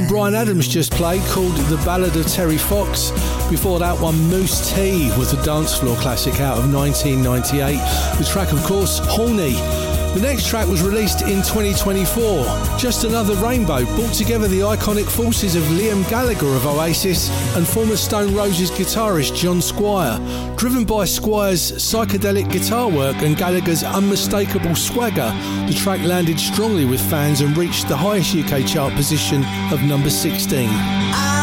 one Bryan Adams just played called The Ballad of Terry Fox. Before that one, Moose T was a dance floor classic out of 1998. The track, of course, Horny. The next track was released in 2024. Just Another Rainbow brought together the iconic forces of Liam Gallagher of Oasis and former Stone Roses guitarist John Squire. Driven by Squire's psychedelic guitar work and Gallagher's unmistakable swagger, the track landed strongly with fans and reached the highest UK chart position of number 16.